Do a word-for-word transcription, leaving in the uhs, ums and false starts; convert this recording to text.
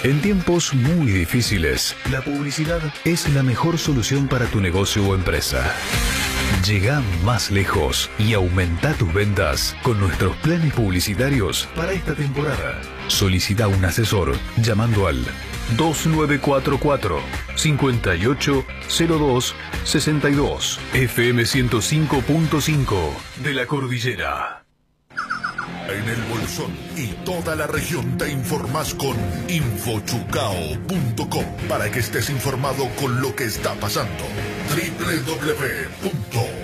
En tiempos muy difíciles, la publicidad es la mejor solución para tu negocio o empresa. Llega más lejos y aumenta tus ventas con nuestros planes publicitarios para esta temporada. Solicita un asesor llamando al dos nueve cuatro cuatro, cinco ocho cero dos seis dos. F M ciento cinco punto cinco de la Cordillera. En el Bolsón y toda la región te informás con infochucao punto com para que estés informado con lo que está pasando. doble u doble u doble u punto